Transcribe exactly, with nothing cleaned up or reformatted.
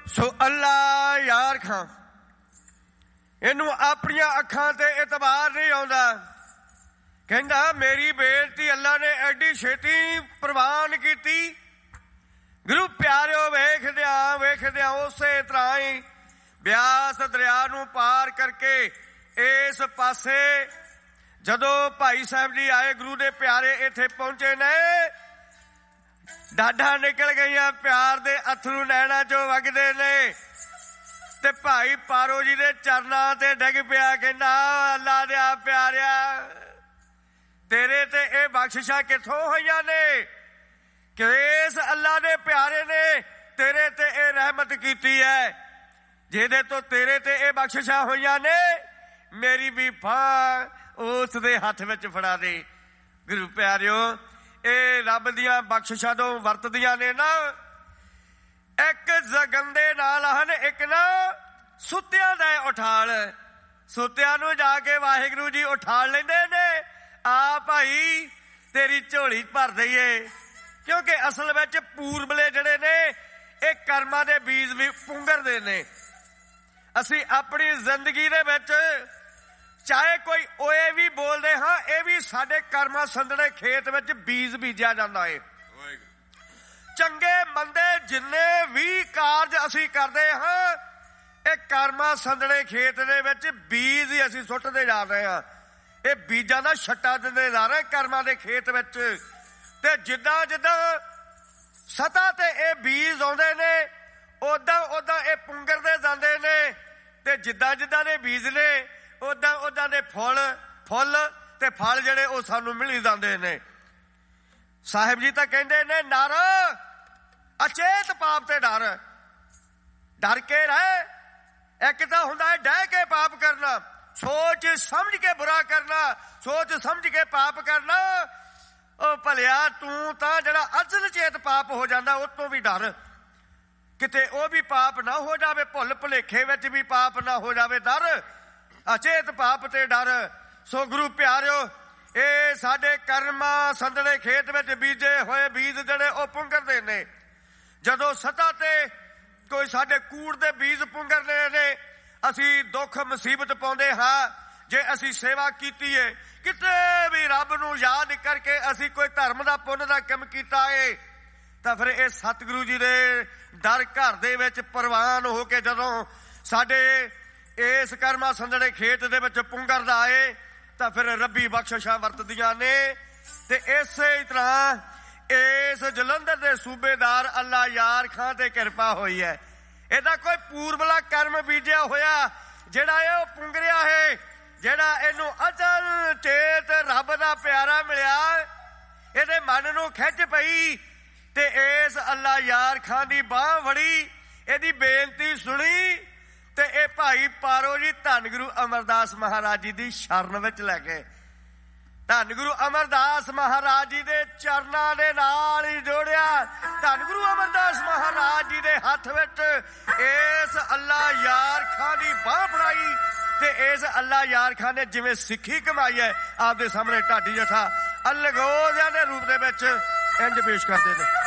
सो अल्लाह यार खां इनू अपनियां अखां ते इतबार नहीं आउंदा। कहंदा मेरी बेनती अल्लाह ने एडी छेती प्रवान कीती। गुरु प्यारिओ वेखदिया वेखदिया उसे तरह ही ब्यास दरिया नू पार करके इस पासे जदों भाई साहब जी आए गुरु दे प्यारे इत्थे पहुंचे ने, डाढा निकल गई प्यार दे अथरू नैना चो वगदे ने ते भाई पारो जी दे चरनां ते डिग पिया। कहंदा अल्लाह दे प्यारिया तेरे ते ए बख्शिशां किथों होईयां ने कि इस अल्लाह दे प्यारे ने तेरे ते ए रहमत कीती है जिहदे तो तेरे ते ए बख्शिशां होईयां ने। मेरी भी बांह उस दे हथ विच फड़ा दे। गुरु प्यारिओ ए रब दियां बख्शिशां तो वरतदियां ने ना। एक जगंदे नाल हन, एक ना सुत्तियां दा उठाल। सुत्तियां नू जाके वाहिगुरू जी उठाल लेंदे ने। आ भाई तेरी झोली भर दईए, क्योंकि असल विच पूरबले जड़े ने ये कर्मां दे बीज भी पुंगरदे ने। असी अपनी जिंदगी दे विच चाहे कोई ओए भी बोलते हाँ, ये भी साडे कर्मां संदड़े खेत विच बीज बीजा जांदा है। चंगे मंदे जिन्ने भी कारज असी करते हाँ, ये कर्मां संदड़े खेत दे विच बीज ही असी सुट्टदे जा रहे हैं। ये बीजां दा छट्टा दिंदे जा रहे कर्मां दे खेत विच। ते जिद्दां जिद्दां सतह ते ये बीज आउंदे ने उदां उदां ये पुंगरदे जांदे ने। ते जिद्दां जिद्दां दे बीज ने उदां उदां दे फुल फुल ते फल जिहड़े ओह सानूं मिली जांदे ने। साहिब जी तां कहंदे ने नर अचेत पाप ते डर डर के रह। एक तां हुंदा है डह के पाप करना, सोच समझ के बुरा करना, सोच समझ के पाप करना। ओ भलिया तू तां जिहड़ा अचल चेत पाप हो जांदा उस तों भी डर, किते ओ भी पाप ना हो जावे, भुल भुलेखे विच भी पाप ना हो जावे। डर अचेत पाप ते डर। सो गुरु प्यारिओ ये साडे कर्मां संदड़े खेत विच बीजे होए बीज जिहड़े ओ पुंगरदे ने। जदों सतह ते कोई साडे कूड़ दे बीज पुंगरदे ने, असी दुख मुसीबत पाउंदे हाँ। जे असी सेवा कीती है, किते भी रब नूं याद करके असी कोई धर्म दा पुण्य दा काम कीता है, तां फिर इह सतगुरु जी दे डर घर दे विच प्रवान हो के जदों साडे इस कर्मा संदड़े खेत दे विच पुंगरदा है, तां फिर रब्बी बख्शिशां वरतदियां ने। ते इसे तरह इस जलंधर दे सूबेदार अल्लाह यार खां ते किरपा होई है। ਇਹਦਾ कोई पूर्वला कर्म बीजिया होया जिहड़ा ਇਹ पुंगरिया है, जिहड़ा ਇਹਨੂੰ अचल चेत रब दा प्यारा मिलिया, ਇਹਦੇ मन नूं खिच पई ते इस अल्लाह यार खां दी बांह फड़ी, ਇਹਦੀ बेनती सुनी ते ਇਹ भाई पारो जी धन गुरु अमरदास महाराज जी दी शरण विच लै गए। धन गुरु अमरदास महाराज जी दे चरनां दे नाल ही जोड़िया। धन गुरु अमरदास महाराज जी दे हथ विच इस अल्लाह यार खां दी बांह फड़ाई ते इस अल्लाह यार खां ने जिवें सिक्खी कमाई है, आपदे सामने ढाडी जथा अलगोज़ियां दे रूप दे विच इंज पेश करदे ने।